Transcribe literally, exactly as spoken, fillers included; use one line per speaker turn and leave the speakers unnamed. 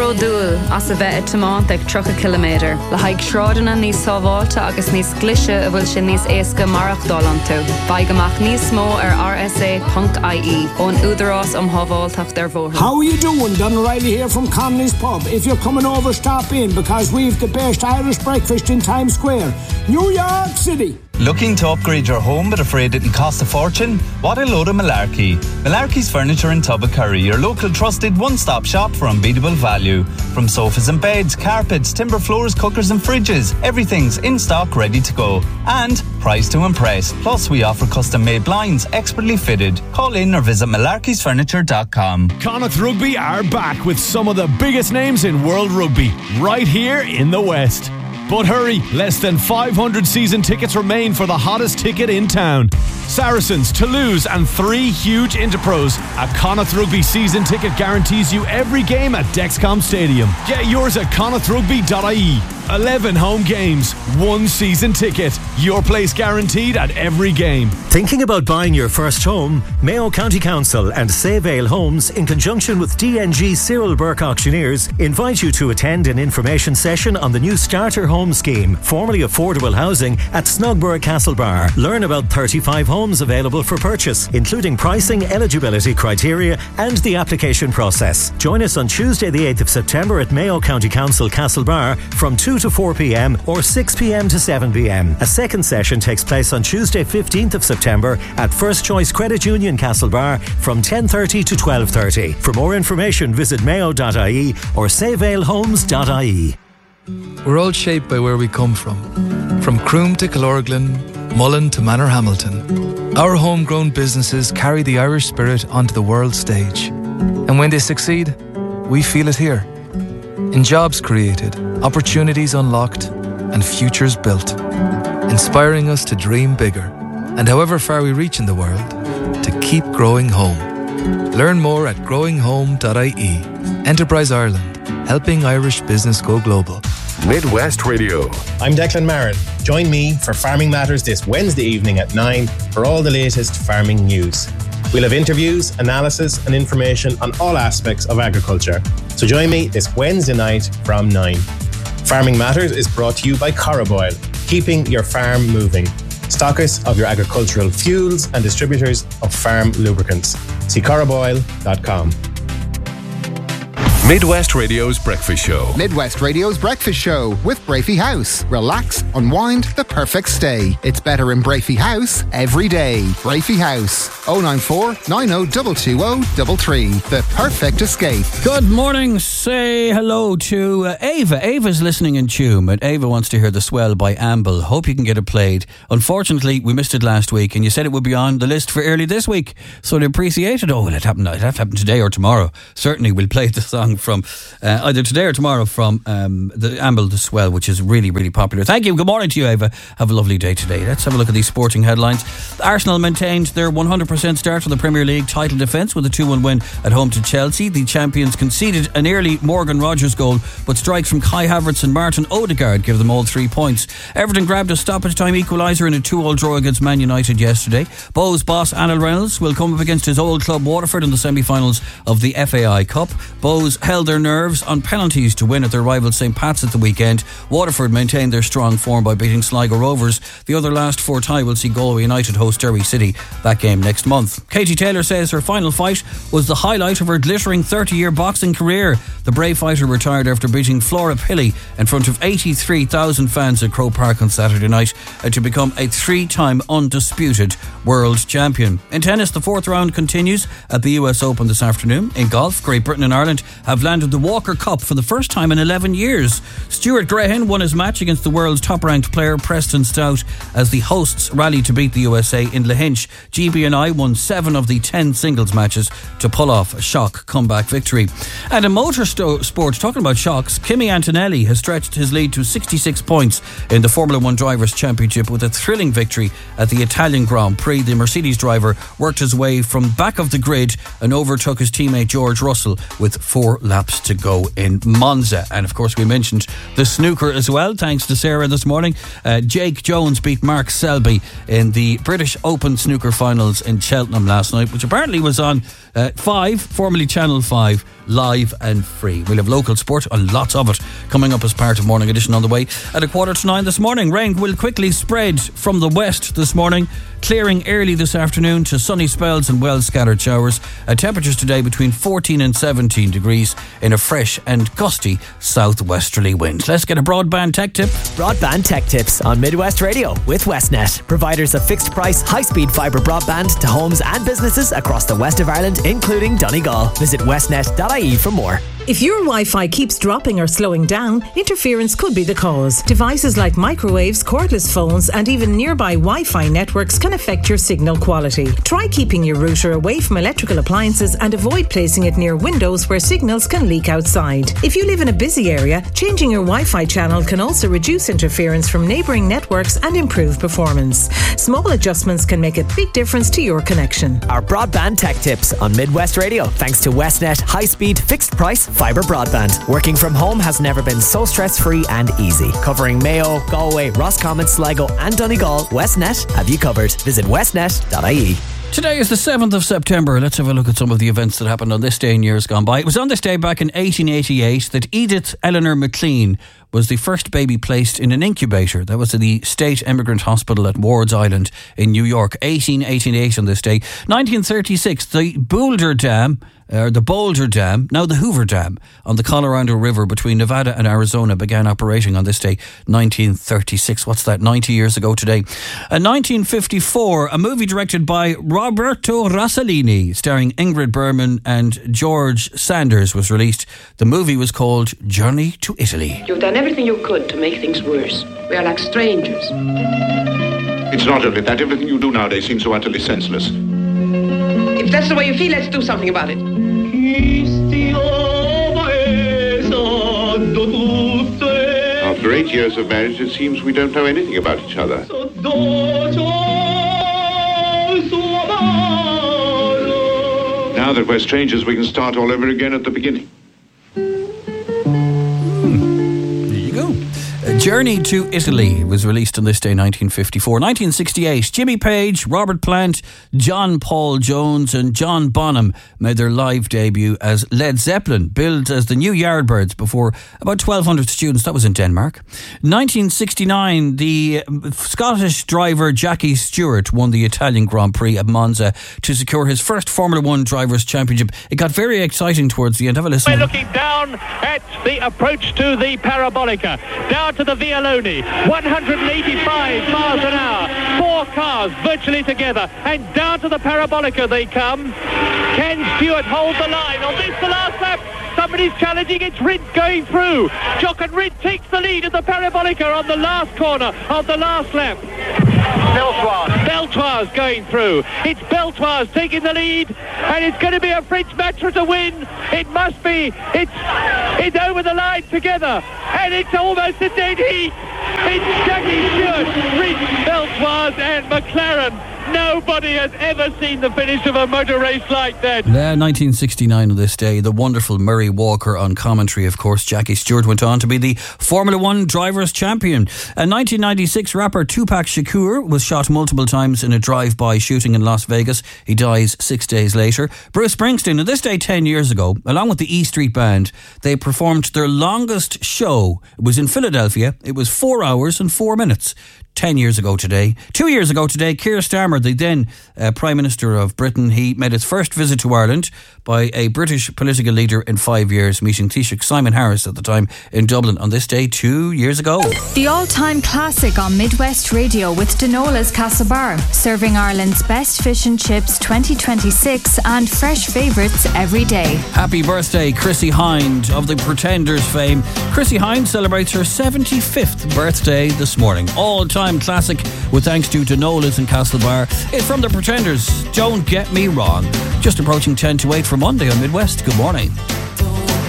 Dó dúil as a bheith tamánta ag trocha kilométer. Le haig shrádanna níos sábháilte agus níos glise a bhfuil sin níos éasca marach dálan tú. Baigamach níos mó ar r s a dot i e ón údarás am hábháilteach dar bhór.
How are you doing? Don O'Reilly here from Connolly's Pub. If you're coming over, stop in because we've the best Irish breakfast in Times Square, New York City.
Looking to upgrade your home but afraid it'll cost a fortune? What a load of malarkey. Malarkey's Furniture in Tubbercurry, your local trusted one-stop shop for unbeatable value. From sofas and beds, carpets, timber floors, cookers and fridges, everything's in stock ready to go. And priced to impress. Plus we offer custom-made blinds, expertly fitted. Call in or visit malarkeys furniture dot com.
Connacht Rugby are back with some of the biggest names in world rugby, right here in the West. But hurry, less than five hundred season tickets remain for the hottest ticket in town. Saracens, Toulouse and three huge Interpros. A Connacht Rugby season ticket guarantees you every game at Dexcom Stadium. Get yours at connacht rugby dot i e. eleven home games, one season ticket. Your place guaranteed at every game.
Thinking about buying your first home? Mayo County Council and Save Ale Homes, in conjunction with D N G Cyril Burke Auctioneers, invite you to attend an information session on the new Starter Home Scheme, formerly affordable housing, at Snugborough Castlebar. Learn about thirty-five homes available for purchase, including pricing, eligibility criteria and the application process. Join us on Tuesday the eighth of September at Mayo County Council Castlebar from two to four p m or six p m to seven p m. A second session takes place on Tuesday fifteenth of September at First Choice Credit Union Castlebar from ten thirty to twelve thirty. For more information visit mayo dot i e or save ale homes dot i e.
We're all shaped by where we come from. From Croom to Killorglin, Mullen to Manor Hamilton. Our homegrown businesses carry the Irish spirit onto the world stage. And when they succeed, we feel it here. In jobs created, opportunities unlocked, and futures built. Inspiring us to dream bigger, and however far we reach in the world, to keep growing home. Learn more at growing home dot i e. Enterprise Ireland, helping Irish business go global.
Midwest Radio.
I'm Declan Marin. Join me for Farming Matters this Wednesday evening at nine for all the latest farming news. We'll have interviews, analysis and information on all aspects of agriculture. So join me this Wednesday night from nine. Farming Matters is brought to you by Coroboil, keeping your farm moving. Stockists of your agricultural fuels and distributors of farm lubricants. See coroboil dot com.
Midwest Radio's Breakfast Show.
Midwest Radio's Breakfast Show with Brafey House. Relax, unwind, the perfect stay. It's better in Brafey House every day. Brafey House. oh nine four, nine oh two two oh three three. The perfect escape.
Good morning. Say hello to uh, Ava. Ava's listening in tune, and Ava wants to hear The Swell by Amble. Hope you can get it played. Unfortunately, we missed it last week, and you said it would be on the list for early this week, so I appreciate it. Oh, will it happen? It'll have to happen today or tomorrow. Certainly, we'll play the song from uh, either today or tomorrow from um, the Amble The Swell, which is really, really popular. Thank you. Good morning to you, Ava. Have a lovely day today. Let's have a look at these sporting headlines. Arsenal maintained their one hundred percent start for the Premier League title defence with a two one win at home to Chelsea. The champions conceded an early Morgan Rogers goal, but strikes from Kai Havertz and Martin Odegaard give them all three points. Everton grabbed a stoppage time equaliser in a two all draw against Man United yesterday. Bows boss Anil Reynolds will come up against his old club Waterford in the semi-finals of the F A I Cup. Bows held their nerves on penalties to win at their rival St Pat's at the weekend. Waterford maintained their strong form by beating Sligo Rovers. The other last four tie will see Galway United host Derry City, that game next month. Katie Taylor says her final fight was the highlight of her glittering thirty-year boxing career. The brave fighter retired after beating Flora Pilley in front of eighty-three thousand fans at Croke Park on Saturday night uh, to become a three-time undisputed world champion. In tennis, the fourth round continues at the U S Open this afternoon. In golf, Great Britain and Ireland have landed the Walker Cup for the first time in eleven years. Stuart Grahan won his match against the world's top-ranked player Preston Stout as the hosts rallied to beat the U S A in Lahinch. G B and I won seven of the ten singles matches to pull off a shock comeback victory. And in motor sto- sport, talking about shocks, Kimi Antonelli has stretched his lead to sixty-six points in the Formula One Drivers' Championship with a thrilling victory at the Italian Grand Prix. The Mercedes driver worked his way from back of the grid and overtook his teammate George Russell with four laps to go in Monza. And of course we mentioned the snooker as well, thanks to Sarah this morning. Uh, Jake Jones beat Mark Selby in the British Open snooker finals in Cheltenham last night, which apparently was on uh, five, formerly Channel five, live and free. We'll have local sport and lots of it coming up as part of Morning Edition on the way at a quarter to nine this morning. Rain will quickly spread from the west this morning, clearing early this afternoon to sunny spells and well scattered showers. Uh, temperatures today between fourteen and seventeen degrees in a fresh and gusty southwesterly wind. Let's get a broadband tech tip.
Broadband tech tips on Midwest Radio with Westnet, providers of fixed price high speed fibre broadband to homes and businesses across the west of Ireland, including Donegal. Visit westnet dot I E for more.
If your Wi-Fi keeps dropping or slowing down, interference could be the cause. Devices like microwaves, cordless phones, and even nearby Wi-Fi networks can affect your signal quality. Try keeping your router away from electrical appliances and avoid placing it near windows where signals can leak outside. If you live in a busy area, changing your Wi-Fi channel can also reduce interference from neighbouring networks and improve performance. Small adjustments can make a big difference to your connection.
Our broadband tech tips on Midwest Radio, thanks to Westnet high-speed fixed price fibre broadband. Working from home has never been so stress-free and easy. Covering Mayo, Galway, Roscommon, Sligo and Donegal, Westnet have you covered. Visit westnet dot I E.
Today is the seventh of September. Let's have a look at some of the events that happened on this day in years gone by. It was on this day back in eighteen eighty-eight that Edith Eleanor McLean was the first baby placed in an incubator. That was at the State Emigrant Hospital at Ward's Island in New York. eighteen eighty-eight on this day. nineteen thirty-six, the Boulder Dam, or the Boulder Dam, now the Hoover Dam, on the Colorado River between Nevada and Arizona began operating on this day, nineteen thirty-six. What's that, ninety years ago today? In nineteen fifty-four, a movie directed by Roberto Rossellini, starring Ingrid Bergman and George Sanders, was released. The movie was called Journey to Italy.
You've done everything you could to make things worse. We are like strangers.
It's not only that. Everything you do nowadays seems so utterly senseless.
If that's the way you feel, let's do something about it.
After eight years of marriage, it seems we don't know anything about each other. Now that we're strangers, we can start all over again at the beginning.
Journey to Italy was released on this day, nineteen fifty-four. nineteen sixty-eight, Jimmy Page, Robert Plant, John Paul Jones and John Bonham made their live debut as Led Zeppelin, billed as the New Yardbirds before about twelve hundred students. That was in Denmark. nineteen sixty-nine, the Scottish driver Jackie Stewart won the Italian Grand Prix at Monza to secure his first Formula One Drivers' Championship. It got very exciting towards the end. Have a listen.
We're looking down at the approach to the Parabolica, down to the Vialoni, one hundred eighty-five miles an hour, four cars virtually together, and down to the Parabolica they come. Can Stewart hold the line on this, the last lap? Somebody's challenging, it's Rindt going through. Jock and Rindt takes the lead at the Parabolica on the last corner of the last lap. Beltoise. Beltoise going through. It's Beltoise taking the lead, and it's going to be a French Matra to win. It must be. It's it's over the line together, and it's almost a dead heat. It's Jackie Stewart, Rindt, Beltoise, and McLaren. Nobody has ever seen the finish of a motor race like that.
Yeah, nineteen sixty-nine on this day, the wonderful Murray Walker on commentary, of course. Jackie Stewart went on to be the Formula One Drivers' Champion. In nineteen ninety-six, rapper Tupac Shakur was shot multiple times in a drive-by shooting in Las Vegas. He dies six days later. Bruce Springsteen, on this day ten years ago, along with the E Street Band, they performed their longest show. It was in Philadelphia. It was four hours and four minutes. Ten years ago today. Two years ago today, Keir Starmer, the then uh, Prime Minister of Britain, he made his first visit to Ireland by a British political leader in five years, meeting Taoiseach Simon Harris at the time in Dublin on this day two years ago.
The all-time classic on Midwest Radio with Denola's Castlebar, serving Ireland's best fish and chips twenty twenty-six and fresh favourites every day.
Happy birthday, Chrissie Hynde of the Pretenders fame. Chrissie Hynde celebrates her seventy-fifth birthday this morning. All-time classic with thanks to Denola's and Castlebar. It's from the Pretenders, Don't Get Me Wrong. Just approaching ten to eight for Monday on Midwest. Good morning.